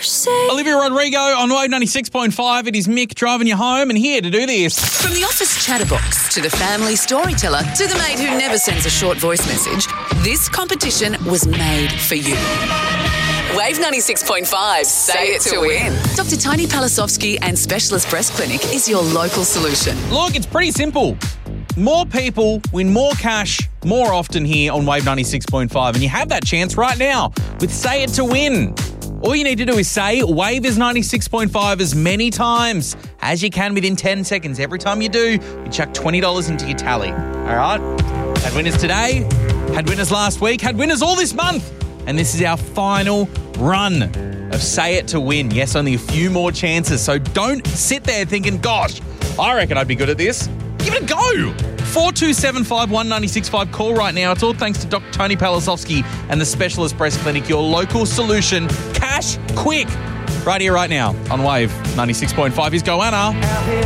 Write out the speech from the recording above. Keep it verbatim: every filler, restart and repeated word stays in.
say. Olivia Rodrigo on Wave ninety-six point five. It is Mick driving you home and here to do this. From the office chatterbox to the family storyteller to the mate who never sends a short voice message, this competition was made for you. Wave ninety-six point five. Say it to win. Doctor Tony Palasovsky and Specialist Breast Clinic is your local solution. Look, it's pretty simple. More people win more cash more often here on Wave ninety-six point five. And you have that chance right now with Say It to Win. All you need to do is say Wave is ninety-six point five as many times as you can within ten seconds. Every time you do, you chuck twenty dollars into your tally. All right? Had winners today, had winners last week, had winners all this month. And this is our final run of Say It to Win. Yes, only a few more chances. So don't sit there thinking, gosh, I reckon I'd be good at this. Give it a go. four two seven five one nine six five. Call right now. It's all thanks to Doctor Tony Palasovsky and the Specialist Breast Clinic, your local solution. Cash quick. Right here, right now on Wave ninety-six point five is Goanna.